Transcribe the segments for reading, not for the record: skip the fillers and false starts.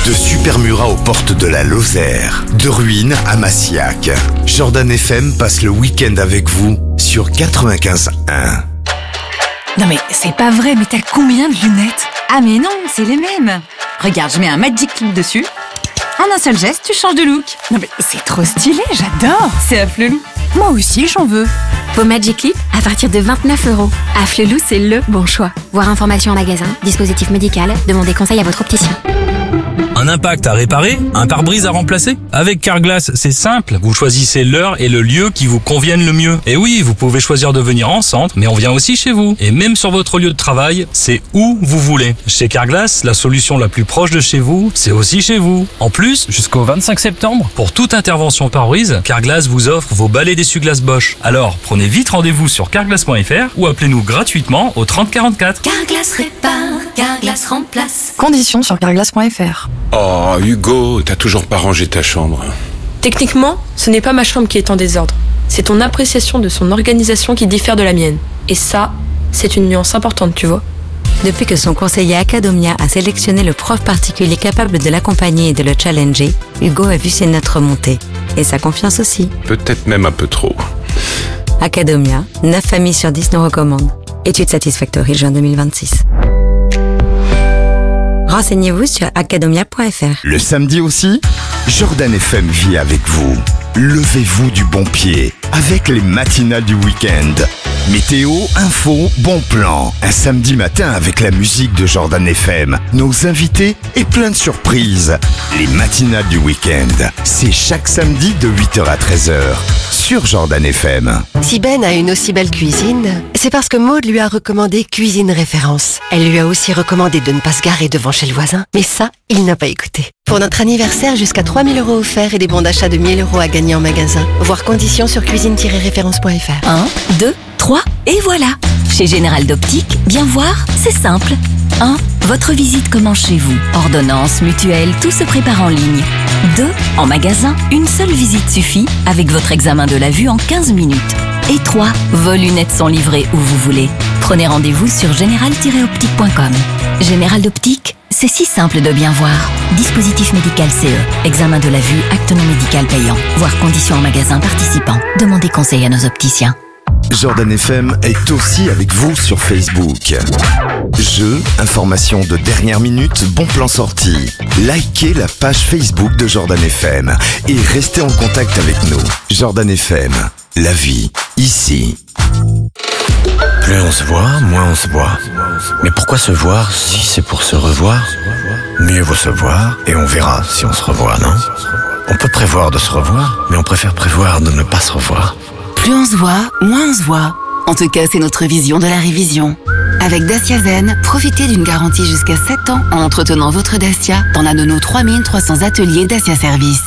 De Supermurat aux portes de la Lozère, de Ruines à Massiac. Jordan FM passe le week-end avec vous sur 95.1. Non mais c'est pas vrai, mais t'as combien de lunettes? Ah mais non, c'est les mêmes. Regarde, je mets un Magic Clip dessus. En un seul geste, tu changes de look. Non mais c'est trop stylé, j'adore. C'est Afflelou. Moi aussi, j'en veux. Vos Magic Clip à partir de 29 €. Afflelou, c'est le bon choix. Voir information en magasin, dispositif médical, demandez conseil à votre opticien. Un impact à réparer? Un pare-brise à remplacer? Avec Carglass, c'est simple. Vous choisissez l'heure et le lieu qui vous conviennent le mieux. Et oui, vous pouvez choisir de venir en centre, mais on vient aussi chez vous. Et même sur votre lieu de travail, c'est où vous voulez. Chez Carglass, la solution la plus proche de chez vous, c'est aussi chez vous. En plus, jusqu'au 25 septembre, pour toute intervention pare-brise, Carglass vous offre vos balais d'essuie-glace Bosch. Alors, prenez vite rendez-vous sur carglass.fr ou appelez-nous gratuitement au 30 44. Carglass répare, Carglass remplace. Conditions sur carglass.fr. Oh, Hugo, t'as toujours pas rangé ta chambre. Techniquement, ce n'est pas ma chambre qui est en désordre. C'est ton appréciation de son organisation qui diffère de la mienne. Et ça, c'est une nuance importante, tu vois. Depuis que son conseiller Academia a sélectionné le prof particulier capable de l'accompagner et de le challenger, Hugo a vu ses notes remonter. Et sa confiance aussi. Peut-être même un peu trop. Academia, 9 familles sur 10 nous recommandent. Étude Satisfactory juin 2026. Renseignez-vous sur academia.fr. Le samedi aussi, Jordan FM vit avec vous. Levez-vous du bon pied avec les matinales du week-end. Météo, info, bon plan. Un samedi matin avec la musique de Jordan FM, nos invités et plein de surprises. Les matinales du week-end, c'est chaque samedi de 8h à 13h sur Jordan FM. Si Ben a une aussi belle cuisine, c'est parce que Maud lui a recommandé Cuisine Référence. Elle lui a aussi recommandé de ne pas se garer devant chez le voisin. Mais ça, il n'a pas écouté. Pour notre anniversaire, jusqu'à 3 000 € offerts et des bons d'achat de 1 000 € à gagner en magasin. Voir conditions sur cuisine-référence.fr. 1, 2, 3, et voilà. Chez Général d'Optique, bien voir, c'est simple. 1. Votre visite commence chez vous. Ordonnance, mutuelle, tout se prépare en ligne. 2. En magasin, une seule visite suffit avec votre examen de la vue en 15 minutes. Et 3. Vos lunettes sont livrées où vous voulez. Prenez rendez-vous sur général-optique.com. Général d'Optique, c'est si simple de bien voir. Dispositif médical CE. Examen de la vue, acte non médical payant. Voir conditions en magasin participant. Demandez conseil à nos opticiens. Jordan FM est aussi avec vous sur Facebook. Jeux, informations de dernière minute, bons plans sortis. Likez la page Facebook de Jordan FM et restez en contact avec nous. Jordan FM, la vie, ici. Plus on se voit, moins on se voit. Mais pourquoi se voir si c'est pour se revoir? Mieux vaut se voir et on verra si on se revoit, non? On peut prévoir de se revoir, mais on préfère prévoir de ne pas se revoir. Plus on se voit, moins on se voit. En tout cas, c'est notre vision de la révision. Avec Dacia Zen, profitez d'une garantie jusqu'à 7 ans en entretenant votre Dacia dans l'un de nos 3300 ateliers Dacia Service.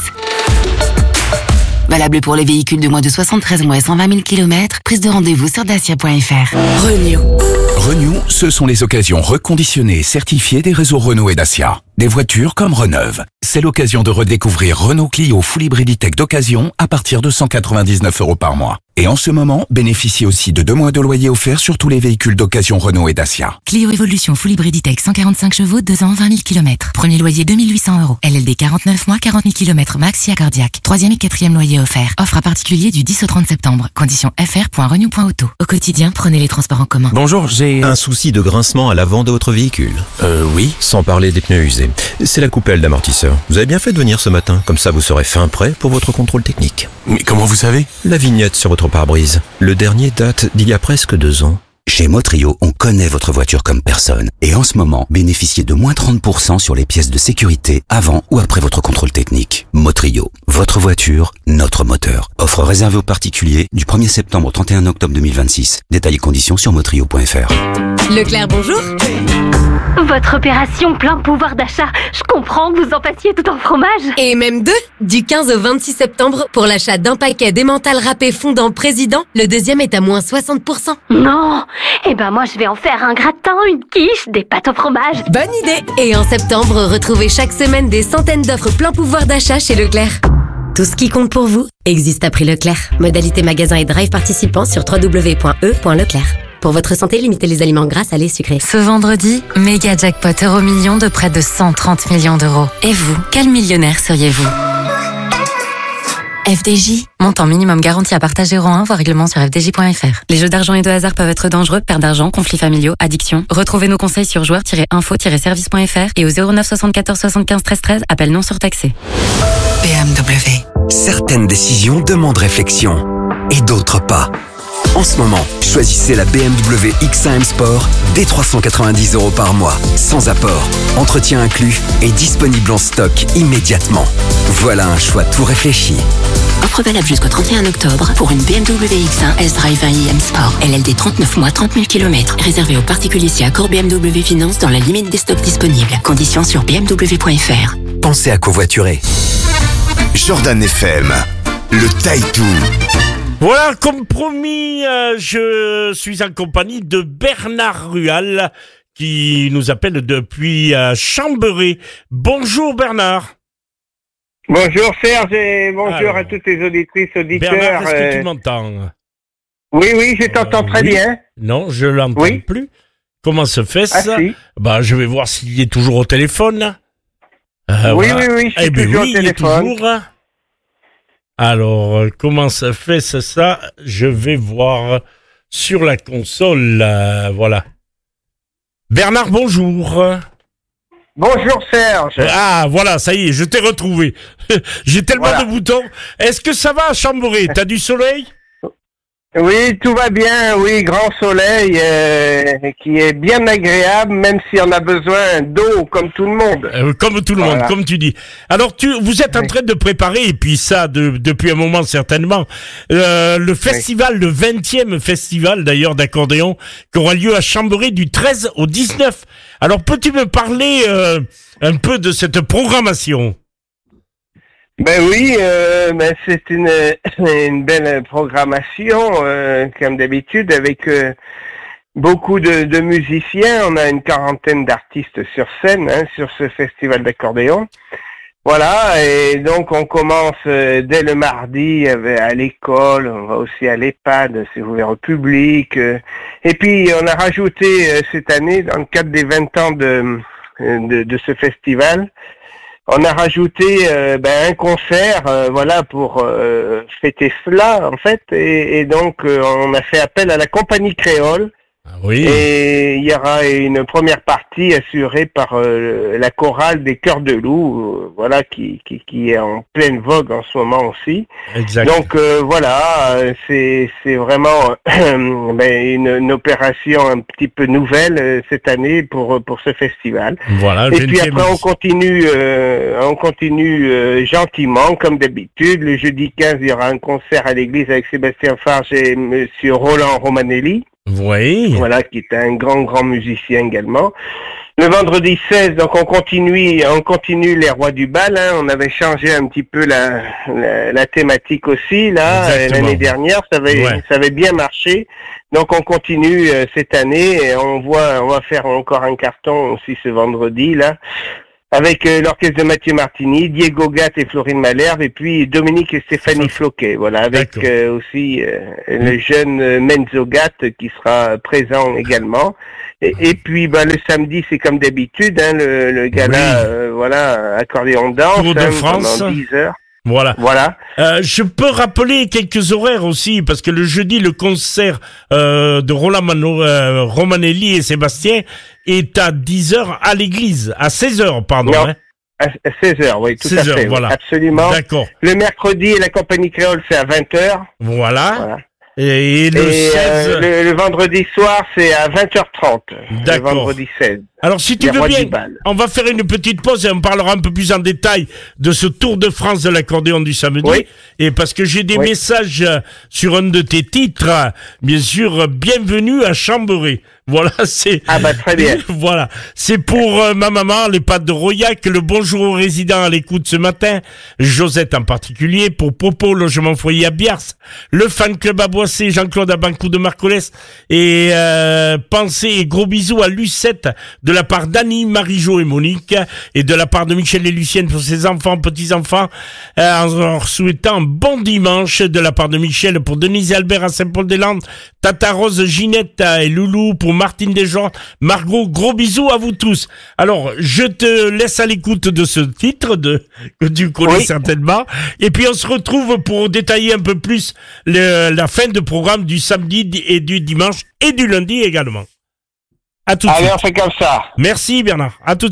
Valable pour les véhicules de moins de 73 mois et 120 000 km. Prise de rendez-vous sur dacia.fr. Renew. Renew, ce sont les occasions reconditionnées et certifiées des réseaux Renault et Dacia. Des voitures comme Reneuve. C'est l'occasion de redécouvrir Renault Clio Full Hybrid E-Tech d'occasion à partir de 199 € par mois. Et en ce moment, bénéficiez aussi de 2 mois de loyer offert sur tous les véhicules d'occasion Renault et Dacia. Clio Evolution Full Hybrid E-Tech 145 chevaux, 2 ans, 20 000 km. Premier loyer 2 800 €. LLD 49 mois, 40 000 km max, SIA cardiaque. 3e et 4e loyer offert. Offre à particulier du 10 au 30 septembre. Conditions fr.renew.auto. Au quotidien, prenez les transports en commun. Bonjour, j'ai un souci de grincement à l'avant de votre véhicule. Oui, sans parler des pneus usés. C'est la coupelle d'amortisseur. Vous avez bien fait de venir ce matin, comme ça vous serez fin prêt pour votre contrôle technique. Mais comment vous savez? La vignette sur votre pare-brise. Le dernier date d'il y a presque 2 ans. Chez Motrio, on connaît votre voiture comme personne. Et en ce moment, bénéficiez de moins 30% sur les pièces de sécurité avant ou après votre contrôle technique. Motrio, votre voiture, notre moteur. Offre réservée aux particuliers du 1er septembre au 31 octobre 2026. Détails et conditions sur motrio.fr. Leclerc, bonjour. Votre opération plein pouvoir d'achat, je comprends que vous en passiez tout en fromage. Et même 2, du 15 au 26 septembre, pour l'achat d'un paquet d'emmental râpé fondant président, le deuxième est à moins 60%. Non, eh ben moi je vais en faire un gratin, une quiche, des pâtes au fromage. Bonne idée. Et en septembre, retrouvez chaque semaine des centaines d'offres plein pouvoir d'achat chez Leclerc. Tout ce qui compte pour vous existe à prix Leclerc. Modalité magasin et drive participants sur www.e.leclerc. Pour votre santé, limitez les aliments gras, salés, sucrés. Ce vendredi, méga jackpot euro-million de près de 130 millions d'euros. Et vous, quel millionnaire seriez-vous ? FDJ, montant minimum garanti à partager euro 1, voir règlement sur fdj.fr. Les jeux d'argent et de hasard peuvent être dangereux, perte d'argent, conflits familiaux, addiction. Retrouvez nos conseils sur joueurs-info-service.fr et au 09 74 75 13 13, appel non surtaxé. BMW. Certaines décisions demandent réflexion et d'autres pas. En ce moment, choisissez la BMW X1 M Sport dès 390 € par mois, sans apport, entretien inclus et disponible en stock immédiatement. Voilà un choix tout réfléchi. Offre valable jusqu'au 31 octobre pour une BMW X1 S-Drive 20 iM Sport. LLD 39 mois, 30 000 km. Réservé aux particuliers si accord BMW Finance dans la limite des stocks disponibles. Conditions sur bmw.fr. Pensez à covoiturer. Jordan FM, le Taïtou. Voilà, comme promis, je suis en compagnie de Bernard Rual qui nous appelle depuis Chambéry. Bonjour Bernard. Bonjour Serge et bonjour à toutes les auditrices, auditeurs. Bernard, est-ce que tu m'entends ? Oui, je t'entends très bien. Non, je l'entends plus. Comment se fait ça ? Si. Je vais voir s'il est toujours au téléphone. Oui, je suis toujours au téléphone. Alors, comment ça fait ça ? Je vais voir sur la console. Voilà. Bernard, bonjour. Bonjour Serge. Ah, voilà, ça y est, je t'ai retrouvé. J'ai tellement de boutons. Est-ce que ça va à Chambéry ? T'as du soleil ? Oui, tout va bien, oui, grand soleil qui est bien agréable, même si on a besoin d'eau comme tout le monde. Comme tout le monde, comme tu dis. Alors, vous êtes en train de préparer, et puis ça, depuis un moment certainement, le festival, le 20e festival d'ailleurs d'accordéon, qui aura lieu à Chambéry du 13 au 19. Alors, peux-tu me parler un peu de cette programmation ? Ben oui, c'est une belle programmation, comme d'habitude, avec beaucoup de musiciens. On a une quarantaine d'artistes sur scène, sur ce festival d'accordéon. Voilà, et donc on commence dès le mardi à l'école, on va aussi à l'EHPAD, c'est ouvert au public. Et puis on a rajouté cette année, dans le cadre des 20 ans de ce festival, on a rajouté un concert, pour fêter cela en fait, et donc on a fait appel à la compagnie créole. Oui. Et il y aura une première partie assurée par la chorale des Chœurs de Loup, qui est en pleine vogue en ce moment aussi. Exact. Donc c'est vraiment une opération un petit peu nouvelle cette année pour ce festival. Voilà. Et puis après on continue gentiment comme d'habitude. Le jeudi 15, il y aura un concert à l'église avec Sébastien Farge et Monsieur Roland Romanelli. Oui. Voilà, qui est un grand musicien également. Le vendredi 16, donc on continue les Rois du Bal. On avait changé un petit peu la thématique aussi l'année dernière. Ça avait bien marché. Donc on continue cette année et on va faire encore un carton aussi ce vendredi avec l'orchestre de Mathieu Martini, Diego Gatt et Florine Malherbe, et puis Dominique et Stéphanie Floquet, avec aussi le jeune Menzo Gatt qui sera présent également. Et puis le samedi, c'est comme d'habitude, le gala accordéon danse Tour de France. pendant 10 heures. Voilà. Je peux rappeler quelques horaires aussi, parce que le jeudi, le concert de Romanelli et Sébastien est à 10h à l'église, à 16h, pardon. Non, à 16h, oui, tout à fait. Voilà. Absolument. D'accord. Le mercredi, la compagnie créole, c'est à 20h. Voilà. Et le 16... le vendredi soir, c'est à 20h30. D'accord. Le vendredi 16. Alors, si tu veux bien, on va faire une petite pause et on parlera un peu plus en détail de ce Tour de France de l'accordéon du samedi. Oui. Et parce que j'ai des messages sur un de tes titres, bien sûr, bienvenue à Chambéry. Voilà, c'est... Ah très bien. Voilà. C'est pour ma maman, les pâtes de Royac, le bonjour aux résidents à l'écoute ce matin, Josette en particulier, pour Popo, logement foyer à Biars, le fan club à Boissé, Jean-Claude à Bancou de Marcolès, et pensez et gros bisous à Lucette de la part d'Annie, Marie-Jo et Monique, et de la part de Michel et Lucienne pour ses enfants, petits-enfants, en leur souhaitant un bon dimanche, de la part de Michel pour Denise et Albert à Saint-Paul-des-Landes, Tata Rose, Ginette et Loulou pour Martine Desjordes, Margot, gros bisous à vous tous. Alors, je te laisse à l'écoute de ce titre que tu connais certainement, et puis on se retrouve pour détailler un peu plus la fin de programme du samedi et du dimanche et du lundi également. À tout de suite. Allez, on fait comme ça. Merci Bernard. À tout de suite.